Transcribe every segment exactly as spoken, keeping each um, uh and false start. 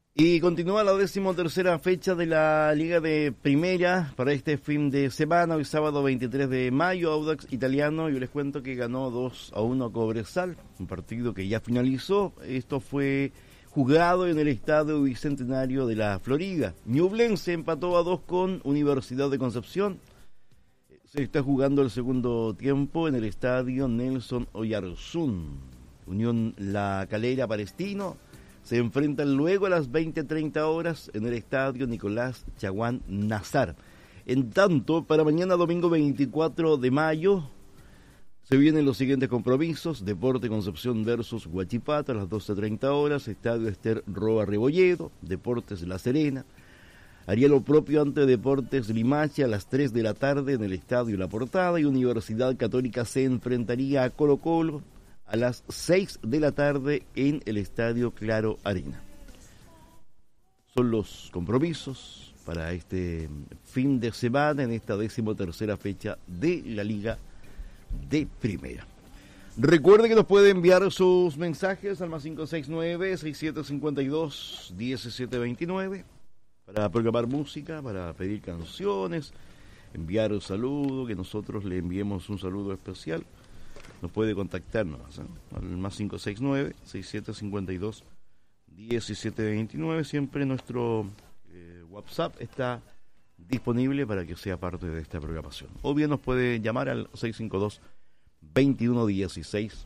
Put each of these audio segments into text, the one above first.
Y continúa la decimotercera fecha de la Liga de Primera para este fin de semana. Hoy sábado veintitrés de mayo, Audax Italiano, yo les cuento que ganó dos a uno a Cobresal, un partido que ya finalizó. Esto fue jugado en el Estadio Bicentenario de la Florida. Ñublense empató a dos con Universidad de Concepción. Se está jugando el segundo tiempo en el Estadio Nelson Oyarzún. Unión La Calera Palestino se enfrentan luego a las veinte treinta horas en el Estadio Nicolás Chaguán Nazar. En tanto, para mañana domingo veinticuatro de mayo se vienen los siguientes compromisos: Deporte Concepción versus Huachipato a las doce treinta horas, Estadio Ester Roa Rebolledo, Deportes La Serena. Haría lo propio ante Deportes Limache a las tres de la tarde en el Estadio La Portada, y Universidad Católica se enfrentaría a Colo Colo a las seis de la tarde en el Estadio Claro Arena. Son los compromisos para este fin de semana en esta decimotercera fecha de la Liga de Primera. Recuerde que nos puede enviar sus mensajes al más cinco seis nueve, seis siete cinco dos, uno siete dos nueve para programar música, para pedir canciones, enviar un saludo, que nosotros le enviemos un saludo especial. Nos puede contactarnos ¿eh? al más cinco seis nueve, seis siete cinco dos, uno siete dos nueve. Siempre nuestro eh, WhatsApp está disponible para que sea parte de esta programación. O bien nos puede llamar al seis cinco dos, veintiuno dieciséis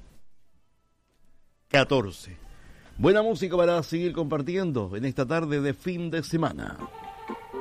catorce. Buena música para seguir compartiendo en esta tarde de fin de semana.